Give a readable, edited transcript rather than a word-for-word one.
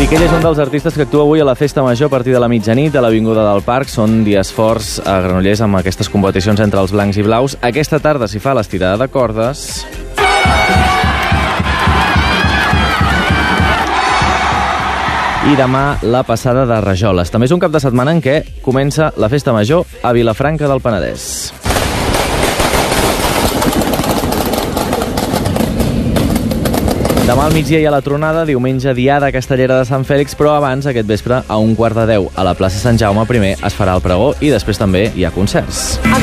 Piqué és un dels artistes que actua avui a la Festa Major a partir de la mitjanit a l'Avinguda del Parc. Són dies forts a Granollers amb aquestes competicions entre els blancs i blaus. Aquesta tarda s'hi fa l'estirada de cordes. I demà la passada de rajoles. També és un cap de setmana en què comença la Festa Major a Vilafranca del Penedès. Demà al migdia hi ha la tronada, diumenge diada castellera de Sant Fèlix, però abans, aquest vespre, a 11:45, a la plaça Sant Jaume, primer es farà el pregó i després també hi ha concerts.